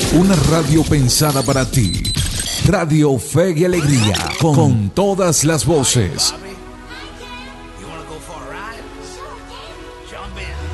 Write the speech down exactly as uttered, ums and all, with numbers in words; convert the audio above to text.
Una radio pensada para ti. Radio Fe y Alegría, con, con todas las voces.